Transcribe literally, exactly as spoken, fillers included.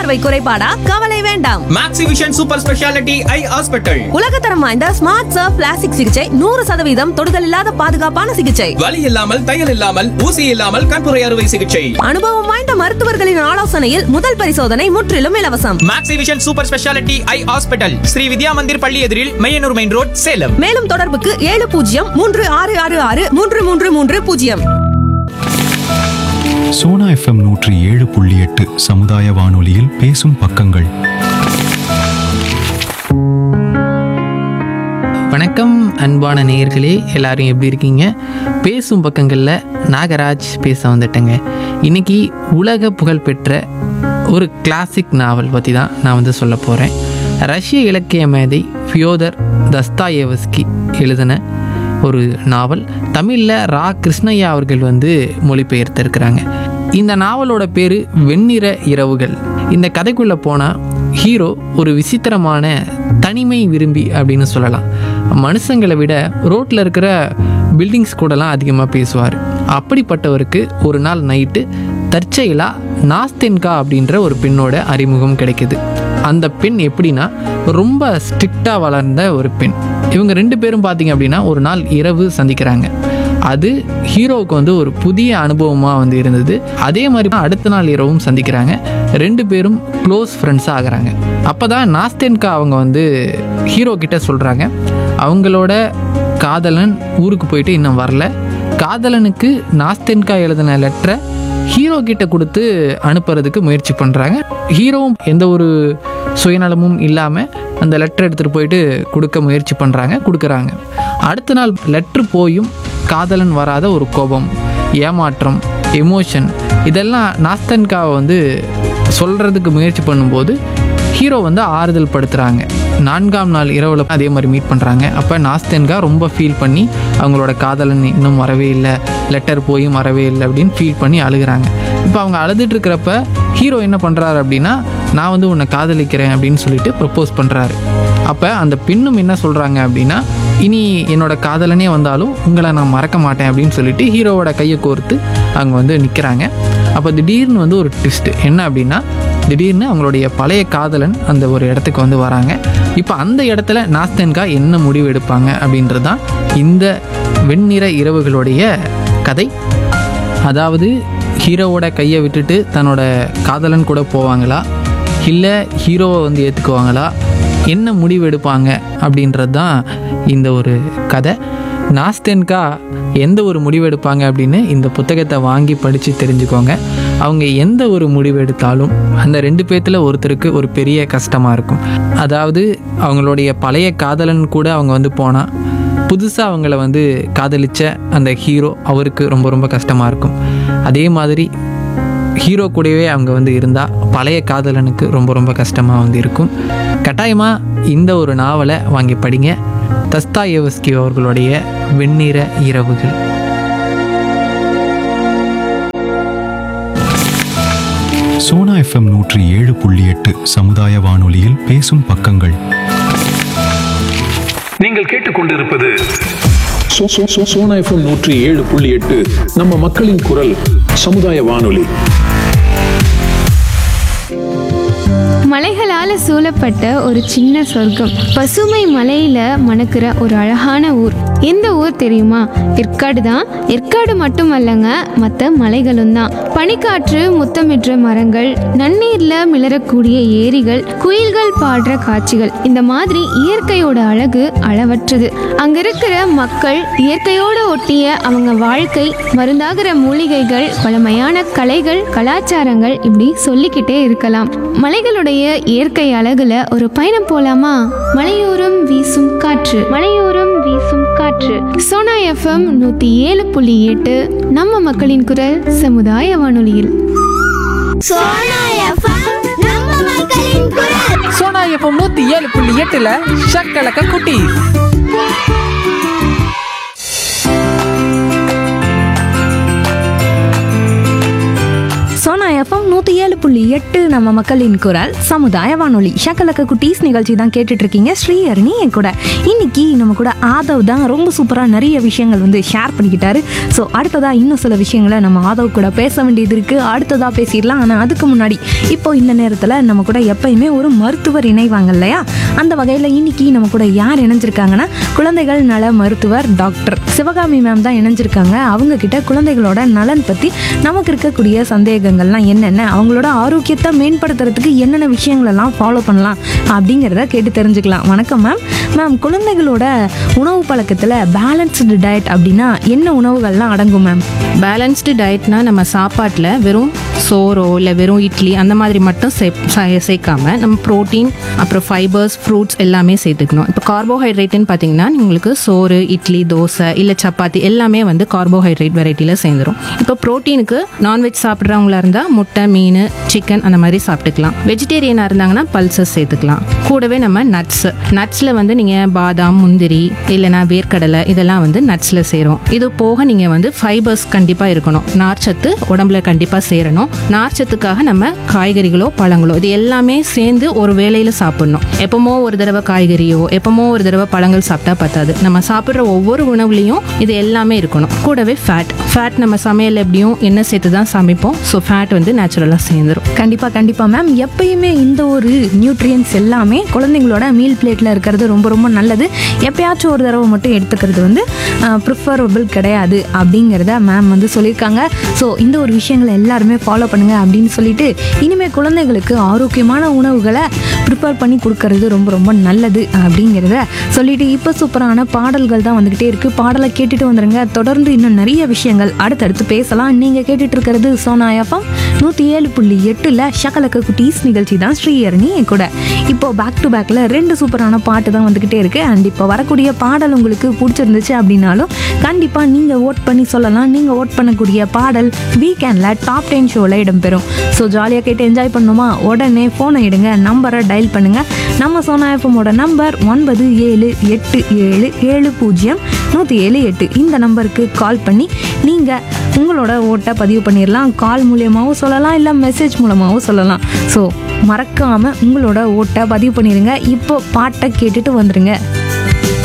பார்வை குறைபாடா? கவலை வேண்டாம். மேக்ஸிவிஷன் சூப்பர் ஸ்பெஷாலிட்டி ஐ ஹாஸ்பிட்டல். உலகத்தரம் வாய்ந்த ஸ்மார்ட் சர்ஃப் பிளாஸ்டிக் சிகிச்சை, நூறு சதவீதம் தொடுதல் இல்லாத பாதுகாப்பான சிகிச்சை, வலி இல்லாமல், தையல் இல்லாமல், ஊசி இல்லாமல் கண்புரை அறுவை சிகிச்சை. அனுபவம் வாய்ந்த மருத்துவர்களின் ஆலோசனையில் முதல் பரிசோதனை முற்றிலும் இலவசம். மேக்ஸிவிஷன் சூப்பர் ஸ்பெஷாலிட்டி ஐ ஹாஸ்பிட்டல், ஸ்ரீ வித்யா மந்திர் பள்ளி எதிரில், மையனூர் மெயின் ரோட், சேலம். மேலும் தொடர்புக்கு ஏழு பூஜ்ஜியம் மூன்று ஆறு ஆறு ஆறு மூன்று மூன்று மூன்று பூஜ்ஜியம். சோனா எஃப்எம் நூற்றி ஏழு புள்ளி எட்டு சமுதாய வானொலியில் பேசும் பக்கங்கள். வணக்கம் அன்பான நேயர்களே, எல்லாரும் எப்படி இருக்கீங்க? பேசும் பக்கங்களில் நாகராஜ் பேச வந்துட்டேங்க. இன்னைக்கு உலக புகழ்பெற்ற ஒரு கிளாசிக் நாவல் பற்றி தான் நான் வந்து சொல்ல போகிறேன். ரஷ்ய இலக்கிய மேதை ஃபியோதர் தஸ்தாயேவஸ்கி எழுதின ஒரு நாவல். தமிழில் ரா கிருஷ்ணய்யா அவர்கள் வந்து மொழிபெயர்த்திருக்கிறாங்க. இந்த நாவலோட பேர் வெண்ணிற இரவுகள். இந்த கதைக்குள்ளே போனால் ஹீரோ ஒரு விசித்திரமான தனிமை விரும்பி அப்படின்னு சொல்லலாம். மனுஷங்களை விட ரோட்டில் இருக்கிற பில்டிங்ஸ் கூடலாம் அதிகமாக பேசுவார். அப்படிப்பட்டவருக்கு ஒரு நாள் நைட்டு தற்செயலாக நாஸ்தென்கா அப்படின்ற ஒரு பெண்ணோட அறிமுகம் கிடைக்குது. அந்த பெண் எப்படின்னா ரொம்ப ஸ்ட்ரிக்டாக வளர்ந்த ஒரு பெண். இவங்க ரெண்டு பேரும் பார்த்தீங்க அப்படின்னா ஒரு நாள் இரவு சந்திக்கிறாங்க. அது ஹீரோவுக்கு வந்து ஒரு புதிய அனுபவமாக வந்து இருந்தது. அதே மாதிரி அடுத்த நாள் இரவும் சந்திக்கிறாங்க. ரெண்டு பேரும் க்ளோஸ் ஃப்ரெண்ட்ஸாக ஆகிறாங்க. அப்போ தான் நாஸ்தென்கா அவங்க வந்து ஹீரோ கிட்ட சொல்கிறாங்க, அவங்களோட காதலன் ஊருக்கு போயிட்டு இன்னும் வரல. காதலனுக்கு நாஸ்தென்கா எழுதின லெட்டரை ஹீரோ கிட்ட கொடுத்து அனுப்புறதுக்கு முயற்சி பண்ணுறாங்க. ஹீரோவும் எந்த ஒரு சுயநலமும் இல்லாமல் அந்த லெட்டர் எடுத்துகிட்டு போயிட்டு கொடுக்க முயற்சி பண்ணுறாங்க, கொடுக்குறாங்க. அடுத்த நாள் லெட்ரு போயும் காதலன் வராத ஒரு கோபம், ஏமாற்றம், எமோஷன் இதெல்லாம் நாஸ்தென்காவை வந்து சொல்கிறதுக்கு முயற்சி பண்ணும்போது ஹீரோ வந்து ஆறுதல் படுத்துகிறாங்க. நான்காம் நாள் இரவில் அதே மாதிரி மீட் பண்ணுறாங்க. அப்போ நாஸ்தென்கா ரொம்ப ஃபீல் பண்ணி அவங்களோட காதலன் இன்னும் வரவே இல்லை, லெட்டர் போயும் வரவே இல்லை அப்படின்னு ஃபீல் பண்ணி அழுகிறாங்க. இப்போ அவங்க அழுதுட்டு இருக்கிறப்ப ஹீரோ என்ன பண்ணுறாரு அப்படின்னா, நான் வந்து உன்னை காதலிக்கிறேன் அப்படின்னு சொல்லிட்டு ப்ரப்போஸ் பண்ணுறாரு. அப்போ அந்த பெண்ணும் என்ன சொல்கிறாங்க அப்படின்னா, இனி என்னோட காதலனே வந்தாலும் உங்களை நான் மறக்க மாட்டேன் அப்படின்னு சொல்லிட்டு ஹீரோவோட கையை கோர்த்து அவங்க வந்து நிற்கிறாங்க. அப்போ திடீர்னு வந்து ஒரு ட்விஸ்ட் என்ன அப்படின்னா, திடீர்னு அவங்களுடைய பழைய காதலன் அந்த ஒரு இடத்துக்கு வந்து வராங்க. இப்போ அந்த இடத்துல நாஸ்தென்கா என்ன முடிவு எடுப்பாங்க அப்படின்றது தான் இந்த வெண்ணிற இரவுகளுடைய கதை. அதாவது ஹீரோவோட கையை விட்டுட்டு தன்னோட காதலன் கூட போவாங்களா, இல்லை ஹீரோவை வந்து ஏற்றுக்குவாங்களா, என்ன முடிவு எடுப்பாங்க அப்படின்றது தான் இந்த ஒரு கதை. நாஸ்தென்கா எந்த ஒரு முடிவு எடுப்பாங்க அப்படின்னு இந்த புத்தகத்தை வாங்கி படித்து தெரிஞ்சுக்கோங்க. அவங்க எந்த ஒரு முடிவு எடுத்தாலும் அந்த ரெண்டு பேர்த்தில் ஒருத்தருக்கு ஒரு பெரிய கஷ்டமாக இருக்கும். அதாவது அவங்களுடைய பழைய காதலன் கூட அவங்க வந்து போனால் புதுசாக அவங்கள வந்து காதலித்த அந்த ஹீரோ அவருக்கு ரொம்ப ரொம்ப கஷ்டமாக இருக்கும். அதே மாதிரி ஹீரோ கூடவே அவங்க வந்து இருந்தால் பழைய காதலனுக்கு ரொம்ப ரொம்ப கஷ்டமாக வந்து இருக்கும். கட்டாயமாக இந்த ஒரு நாவலை வாங்கி படிங்க. தஸ்தாயேவஸ்கி அவர்களுடைய வெண்ணிற இரவுகள். சோனா எஃப்எம் நூற்றி ஏழு புள்ளி எட்டு சமுதாய வானொலியில் பேசும் பக்கங்கள். நீங்கள் கேட்டுக்கொண்டிருப்பது சோனா எஃப்எம் நூற்றி ஏழு புள்ளி எட்டு நம்ம மக்களின் குரல் சமுதாய வானொலி. மலைகளால சூழப்பட்ட ஒரு சின்ன சொர்க்கம், பசுமை மலையில மணக்கிற ஒரு அழகான ஊர். எந்த ஊர் தெரியுமா? ஏற்காடு தான். ஏற்காடு மட்டுமல்லங்க, மற்ற மலைகளும் தான். பனிக்காற்று முத்தமிடுற மரங்கள், நன்னீர்ல மிளறக்கூடிய ஏரிகள், குயில்கள் பாடுற காட்சிகள், இந்த மாதிரி இயற்கையோட அழகு அளவற்றது. அங்க இருக்கிற மக்கள், இயற்கையோட ஒட்டிய அவங்க வாழ்க்கை, மருந்தாகிற மூலிகைகள், பழமையான கலைகள், கலாச்சாரங்கள், இப்படி சொல்லிக்கிட்டே இருக்கலாம். மலைகளுடைய இயற்கை அழகுல ஒரு பயணம் போலாமா? மலையோரம் வீசும் காற்று, மலையோரம் வீசும் காற்று. சோனா எஃப்எம் நூத்தி ஏழு புள்ளி எட்டு நம்ம மக்களின் குரல் சமுதாய வானொலியில். சோனா எஃப்எம் நம்ம மக்களின் குரல். சோனா எஃப்எம் நூற்றி ஏழு புள்ளி எட்டில் ஷக்கலக்க குட்டி. சோனா சோனா எஃப்எம் நூற்றி ஏழு புள்ளி எட்டு நம்ம மக்களின் குரல் சமுதாய வானொலி ஷக்கலக்க குட்டீஸ் நிகழ்ச்சி தான் கேட்டுட்டு இருக்கீங்க. ஸ்ரீஹரணி என் கூட இன்னைக்கு நம்ம கூட ஆதவ் தான் ரொம்ப சூப்பராக நிறைய விஷயங்கள் வந்து ஷேர் பண்ணிக்கிட்டாரு. ஸோ அடுத்ததா இன்னும் சில விஷயங்களை நம்ம ஆதவ் கூட பேச வேண்டியது இருக்குது. அடுத்ததாக பேசிடலாம். ஆனால் அதுக்கு முன்னாடி இப்போ இந்த நேரத்தில் நம்ம கூட எப்பயுமே ஒரு மருத்துவர் இணைவாங்க இல்லையா? அந்த வகையில் இன்னைக்கு நம்ம கூட யார் இணைஞ்சிருக்காங்கன்னா குழந்தைகள் நல மருத்துவர் டாக்டர் சிவகாமி மேம் தான் இணைஞ்சிருக்காங்க. அவங்க கிட்ட குழந்தைகளோட நலன் பற்றி நமக்கு இருக்கக்கூடிய சந்தேகங்கள்லாம் என்னென்ன, அவங்களோட ஆரோக்கியத்தை மேம்படுத்துறதுக்கு என்னென்ன விஷயங்களெல்லாம் ஃபாலோ பண்ணலாம் அப்படிங்கிறத கேட்டு தெரிஞ்சுக்கலாம். வணக்கம் மேம். மேம், குழந்தைகளோட உணவு பழக்கத்தில் பேலன்ஸ்டு டயட் அப்படின்னா என்ன உணவுகள்லாம் அடங்கும் மேம்? பேலன்ஸ்டு டயட்னா நம்ம சாப்பாட்டில் வெறும் சோறோ இல்லை வெறும் இட்லி அந்த மாதிரி மட்டும் சே சே- சேர்க்காம நம்ம ப்ரோட்டீன் அப்புறம் ஃபைபர்ஸ் ஃப்ரூட்ஸ் எல்லாமே சேர்த்துக்கணும். இப்போ கார்போஹைட்ரேட்டுன்னு பார்த்தீங்கன்னா உங்களுக்கு சோறு இட்லி தோசை இல்லை சப்பாத்தி எல்லாமே வந்து கார்போஹைட்ரேட் வெரைட்டியில் சேர்ந்துடும். இப்போ ப்ரோட்டீனுக்கு நான்வெஜ் சாப்பிட்றவங்களா இருந்தால் முட்டை மீன் சிக்கன் அந்த மாதிரி சாப்பிட்டுக்கலாம். வெஜிடேரியனாக இருந்தாங்கன்னா பல்சஸ் சேர்த்துக்கலாம். கூடவே நம்ம நட்ஸு நட்ஸில் வந்து நீங்கள் பாதாம் முந்திரி இல்லைனா வேர்க்கடலை இதெல்லாம் வந்து நட்ஸில் சேரும். இது போக நீங்கள் வந்து ஃபைபர்ஸ் கண்டிப்பாக இருக்கணும். நார்ச்சத்து உடம்புல கண்டிப்பாக சேரணும். நார்ச்சத்துக்காக நம்ம காய்கறிகளோ பழங்களோ இது எல்லாமே சேர்ந்து ஒரு வேளையில் சாப்பிடணும். எப்பமோ ஒரு தடவை காய்கறியோ எப்பமோ ஒரு தடவை பழங்கள் சாப்பிட்டா பத்தாது. நம்ம சாப்பிட்ற ஒவ்வொரு உணவுலையும் இது எல்லாமே இருக்கணும். கூடவே ஃபேட் ஃபேட் நம்ம சமையல் எப்படியும் எண்ணெய் சேர்த்து தான் சமைப்போம். ஸோ ஃபேட் வந்து நேச்சுரலாக சேர்ந்துடும். கண்டிப்பாக கண்டிப்பாக மேம். எப்பயுமே இந்த ஒரு நியூட்ரியன்ஸ் எல்லாமே குழந்தைங்களோட மீல் பிளேட்டில் இருக்கிறது ரொம்ப ரொம்ப நல்லது. எப்பயாச்சும் ஒரு தடவை மட்டும் எடுத்துக்கிறது வந்து ப்ரிஃபரபிள் கிடையாது அப்படிங்கிறத மேம் வந்து சொல்லியிருக்காங்க. ஸோ இந்த ஒரு விஷயங்களை எல்லாருமே ஃபாலோ பண்ணுங்க அப்படின்னு சொல்லிட்டு இனிமேல் குழந்தைகளுக்கு ஆரோக்கியமான உணவுகளை ப்ரிப்பேர் பண்ணி கொடுக்கறது ரொம்ப ரொம்ப நல்லது அப்படிங்கிறத சொல்லிட்டு இப்போ சூப்பரான பாடல்கள் தான் வந்துக்கிட்டே இருக்குது. பாடலை கேட்டுட்டு வந்துடுங்க. தொடர்ந்து இன்னும் நிறைய விஷயங்கள் அடுத்தடுத்து பேசலாம். நீங்கள் கேட்டுட்டு இருக்கிறது சோனா எஃப்எம் நூற்றி ஏழு புள்ளி எட்டில் ஷக்கலக்க குட்டீஸ் நிகழ்ச்சி தான் ஸ்ரீஹரணி என் கூட. இப்போ பேக் டு பேக்கில் ரெண்டு சூப்பரான பாட்டு தான் வந்துக்கிட்டே இருக்குது. அண்ட் இப்போ வரக்கூடிய பாடல் உங்களுக்கு பிடிச்சிருந்துச்சு அப்படின்னாலும் கண்டிப்பாக நீங்கள் ஓட் பண்ணி சொல்லலாம். நீங்கள் ஓட் பண்ணக்கூடிய பாடல் வீக்கெண்டில் டாப் டென் ஷோவில் இடம்பெறும். ஸோ ஜாலியாக கேட்டு என்ஜாய் பண்ணணுமா? உடனே ஃபோனை எடுங்க, நம்பரை டயல் பண்ணுங்கள். நம்ம சோனா எஃப்எம்மோட நம்பர் ஒன்பது ஏழு எட்டு ஏழு ஏழு பூஜ்ஜியம் நூற்றி ஏழு எட்டு. இந்த நம்பருக்கு கால் பண்ணி நீங்கள் உங்களோட ஓட்டை பதிவு பண்ணிடலாம். கால் மூலியமாகவும் சொல்லலாம், இல்லை மெசேஜ் மூலமாகவும் சொல்லலாம். ஸோ மறக்காமல் உங்களோட ஓட்டை பதிவு பண்ணிடுங்க. இப்போ பாட்டை கேட்டுட்டு வந்துடுங்க.